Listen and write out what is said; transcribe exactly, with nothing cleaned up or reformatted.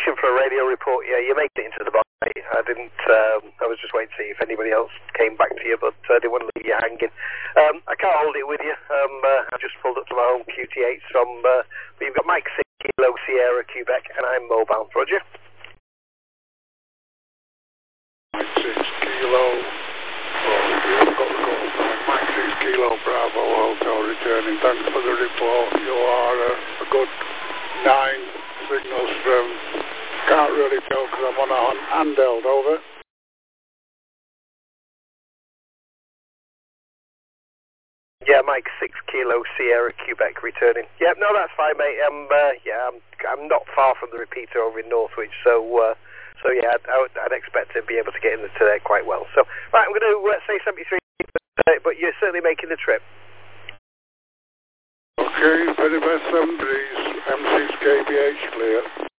station for a radio report. Yeah, you made it into the box, mate. I didn't, um, I was just waiting to see if anybody else came back to you, but I uh, didn't want to leave you hanging. Um, I can't hold it with you. Um, uh, I just pulled up to my home Q T eight from, uh, but you've got Mike six Kilo Sierra Quebec, and I'm mobile, Roger. Mike six Kilo, oh, you haven't got the call. Mike six Kilo Bravo Hotel returning. Thanks for the report. You are uh, a good nine signals from, can't really tell because I'm on a handheld, over. Yeah, Mike six Kilo Sierra Quebec returning. Yeah, no, that's fine, mate. I'm, uh, yeah, I'm, I'm not far from the repeater over in Northwich, so, uh, so yeah, I'd, I would, I'd expect to be able to get into there quite well. So, right, I'm going to uh, say seventy-three, uh, but you're certainly making the trip. Okay, very best seven threes, M six K B H clear.